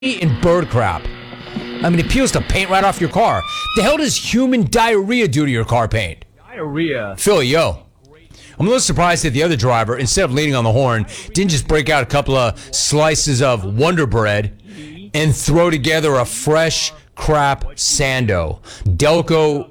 and bird crap. I mean, it peels the paint right off your car. The hell does human diarrhea do to your car paint? Diarrhea. Philly, yo. I'm a little surprised that the other driver, instead of leaning on the horn, didn't just break out a couple of slices of Wonder Bread and throw together a fresh crap Sando. Delco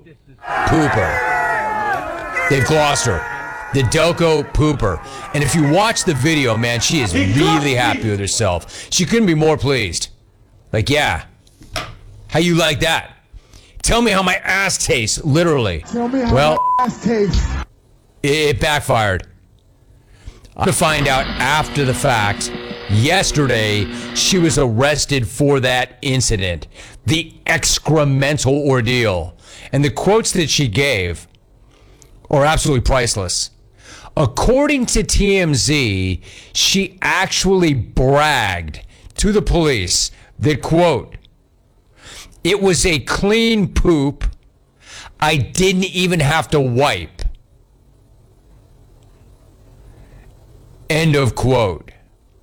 Pooper. Dave Gloucester. The Delco Pooper. And if you watch the video, man, she is really happy with herself. She couldn't be more pleased. Like, yeah. How you like that? Tell me how my ass tastes, literally. Tell me how my ass tastes. It backfired. I'm to find out after the fact. Yesterday, she was arrested for that incident. The excremental ordeal. And the quotes that she gave are absolutely priceless. According to TMZ, she actually bragged to the police that, quote, "It was a clean poop. I didn't even have to wipe." End of quote.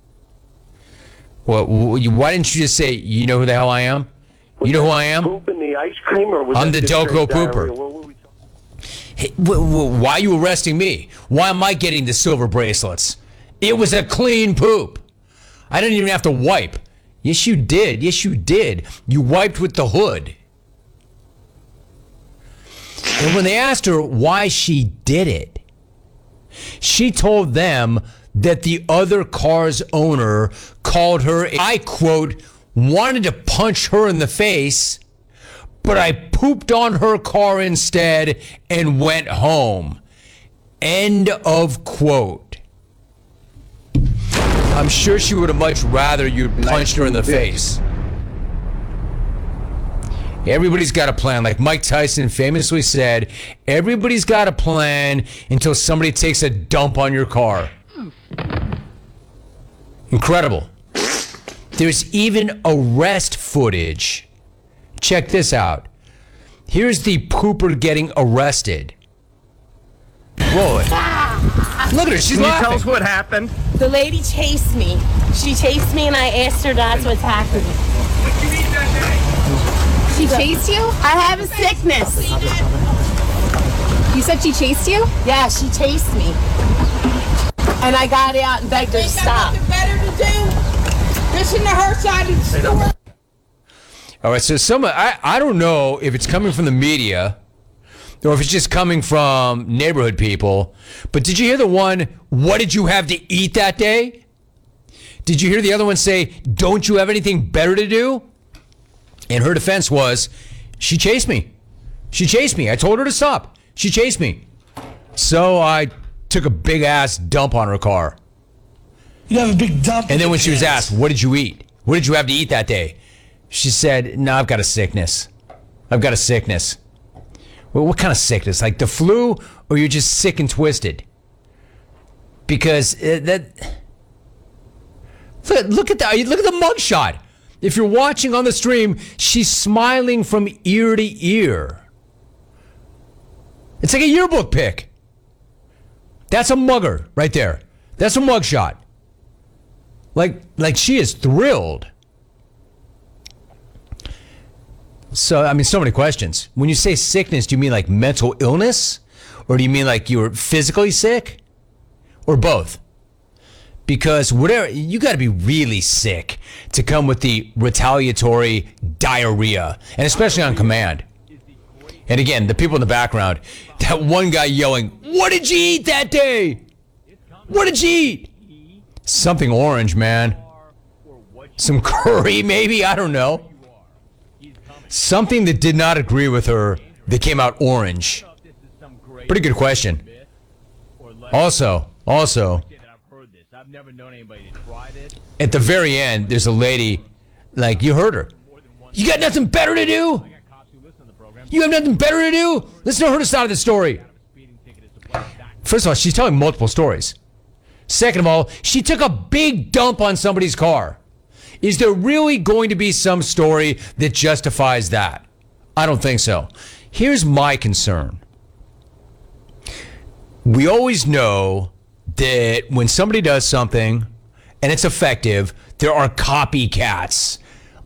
Well, why didn't you just say, you know who the hell I am? You know who I am? Poop in the ice cream, or was I'm the that Delco diarrhea? Pooper. What were we talking- Hey, why are you arresting me? Why am I getting the silver bracelets? It was a clean poop. I didn't even have to wipe. Yes, you did. Yes, you did. You wiped with the hood. And when they asked her why she did it, she told them that the other car's owner called her, I quote, "wanted to punch her in the face, but I pooped on her car instead and went home." End of quote. I'm sure she would have much rather you punched her in the face. Everybody's got a plan. Like Mike Tyson famously said, everybody's got a plan until somebody takes a dump on your car. Incredible. There's even arrest footage. Check this out. Here's the pooper getting arrested. Roll it. Look at her. She's Can you laughing. tell us what happened? The lady chased me. She chased me and I asked her not to attack me. She chased you? I have a sickness. You said she chased you? Yeah, she chased me. And I got out and begged her to stop. Nothing better to do. This in the her side of the store. All right, so I don't know if it's coming from the media or if it's just coming from neighborhood people, but did you hear the one, "What did you have to eat that day?" Did you hear the other one say, "Don't you have anything better to do?" And her defense was, "She chased me. She chased me. I told her to stop. She chased me. So I took a big ass dump on her car." You have a big dump. And then when she was asked, "What did you eat? What did you have to eat that day?" She said, "No, I've got a sickness. I've got a sickness." Well, what kind of sickness? Like the flu, or you're just sick and twisted? Because look at the mugshot. If you're watching on the stream, she's smiling from ear to ear. It's like a yearbook pic. That's a mugger right there. That's a mugshot. Like she is thrilled. So, I mean, so many questions. When you say sickness, do you mean like mental illness? Or do you mean like you were physically sick? Or both? Because whatever, you got to be really sick to come with the retaliatory diarrhea, and especially on command. And again, the people in the background, that one guy yelling, "What did you eat that day? What did you eat?" Something orange, man. Some curry, maybe, I don't know. Something that did not agree with her that came out orange. Pretty good question. Also, at the very end, there's a lady, like, you heard her. "You got nothing better to do? You have nothing better to do?" Listen to her side of the story. First of all, she's telling multiple stories. Second of all, she took a big dump on somebody's car. Is there really going to be some story that justifies that? I don't think so. Here's my concern. We always know that when somebody does something and it's effective, there are copycats.